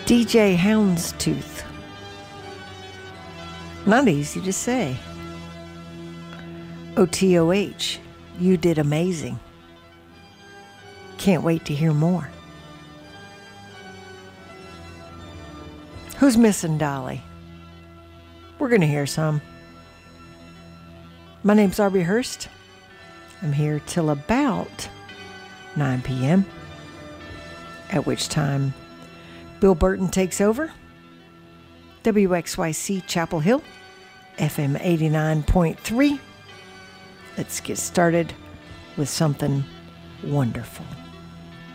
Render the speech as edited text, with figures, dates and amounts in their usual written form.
DJ Houndstooth. Not easy to say. OTOH, you did amazing. Can't wait to hear more. Who's missing Dolly? We're going to hear some. My name's Arby Hurst. I'm here till about 9 p.m., at which time Bill Burton takes over. WXYC Chapel Hill, FM 89.3. Let's get started with something wonderful.